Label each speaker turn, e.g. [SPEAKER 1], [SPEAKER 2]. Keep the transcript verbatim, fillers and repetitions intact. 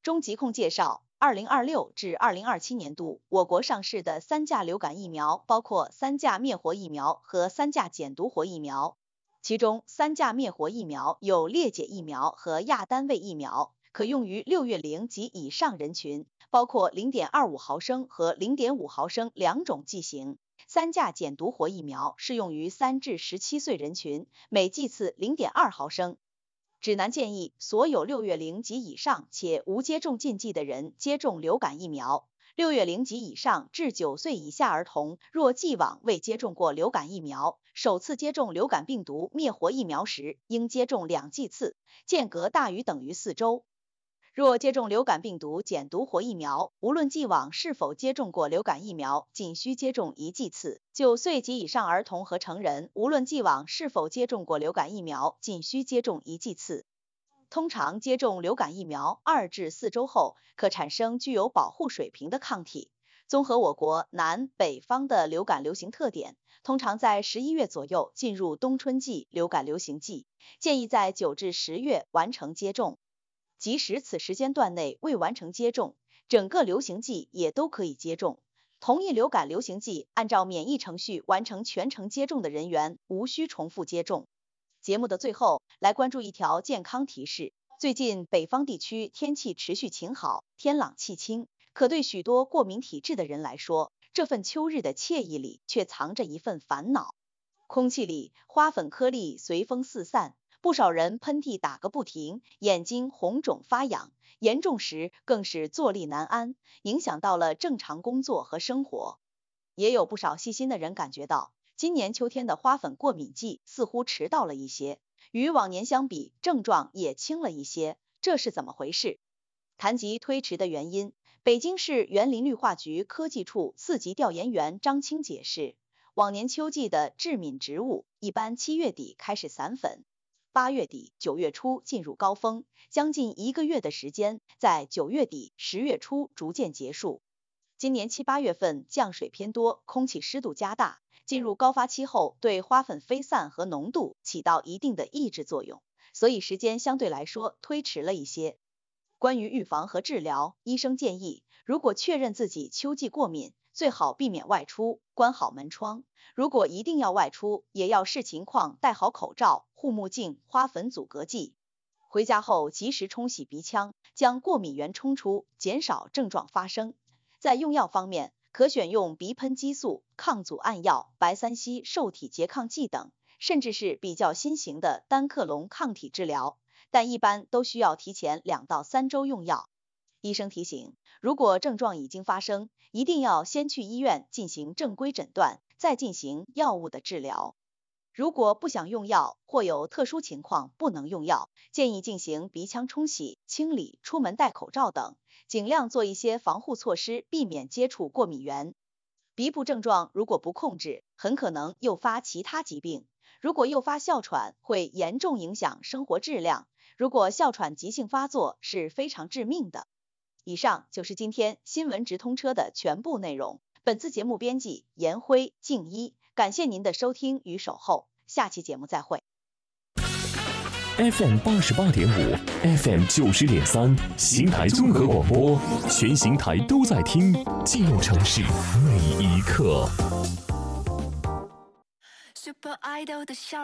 [SPEAKER 1] 中疾控介绍，二零二六至二零二七年度，我国上市的三价流感疫苗包括三价灭活疫苗和三价减毒活疫苗。其中，三价灭活疫苗有裂解疫苗和亚单位疫苗，可用于六月龄及以上人群，包括 零点二五毫升和 零点五毫升两种剂型。三价减毒活疫苗适用于三至十七岁人群，每剂次 零点二毫升。指南建议所有六月龄及以上且无接种禁忌的人接种流感疫苗。六月龄及以上至九岁以下儿童，若既往未接种过流感疫苗，首次接种流感病毒灭活疫苗时，应接种两剂次，间隔大于等于四周。若接种流感病毒减毒活疫苗，无论既往是否接种过流感疫苗，仅需接种一剂次。九岁及以上儿童和成人，无论既往是否接种过流感疫苗，仅需接种一剂次。通常接种流感疫苗二至四周后，可产生具有保护水平的抗体。综合我国南北方的流感流行特点，通常在十一月左右进入冬春季流感流行季，建议在九至十月完成接种。即使此时间段内未完成接种，整个流行季也都可以接种。同一流感流行季，按照免疫程序完成全程接种的人员，无需重复接种。节目的最后，来关注一条健康提示。最近北方地区天气持续晴好，天朗气清，可对许多过敏体质的人来说，这份秋日的惬意里却藏着一份烦恼。空气里花粉颗粒随风四散，不少人喷嚏打个不停，眼睛红肿发痒，严重时更是坐立难安，影响到了正常工作和生活。也有不少细心的人感觉到，今年秋天的花粉过敏季似乎迟到了一些，与往年相比，症状也轻了一些，这是怎么回事？谈及推迟的原因，北京市园林绿化局科技处四级调研员张青解释，往年秋季的致敏植物一般七月底开始散粉，八月底、九月初进入高峰，将近一个月的时间，在九月底、十月初逐渐结束。今年七八月份降水偏多，空气湿度加大，进入高发期后，对花粉飞散和浓度起到一定的抑制作用，所以时间相对来说推迟了一些。关于预防和治疗，医生建议，如果确认自己秋季过敏，最好避免外出，关好门窗。如果一定要外出，也要视情况戴好口罩、护目镜、花粉阻隔剂。回家后及时冲洗鼻腔，将过敏源冲出，减少症状发生。在用药方面，可选用鼻喷激素、抗组胺药、白三烯受体拮抗剂等，甚至是比较新型的单克隆抗体治疗，但一般都需要提前两到三周用药。医生提醒，如果症状已经发生，一定要先去医院进行正规诊断，再进行药物的治疗。如果不想用药或有特殊情况不能用药，建议进行鼻腔冲洗、清理、出门戴口罩等，尽量做一些防护措施，避免接触过敏源。鼻部症状如果不控制，很可能诱发其他疾病。如果诱发哮喘，会严重影响生活质量。如果哮喘急性发作，是非常致命的。以上就是今天新闻直通车的全部内容。本次节目编辑严辉、静一，感谢您的收听与守候，下期节目再会。
[SPEAKER 2] F M 八十八点五 ，F M 九十点三，邢台综合广播，全邢台都在听，记录城市每一刻。Super Idol 的笑